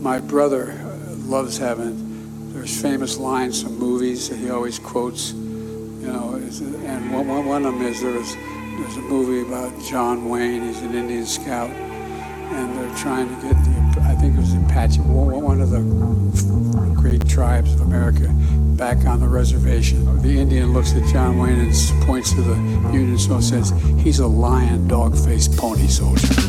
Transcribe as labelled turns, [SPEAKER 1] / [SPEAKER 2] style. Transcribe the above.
[SPEAKER 1] My brother loves having, there's famous lines from movies that he always quotes, and one of them is there's a movie about John Wayne. He's an Indian scout, and they're trying to get I think it was the Apache, one of the great tribes of America, back on the reservation. The Indian looks at John Wayne and points to the Union soldier and says, "He's a lion, dog-faced pony soldier."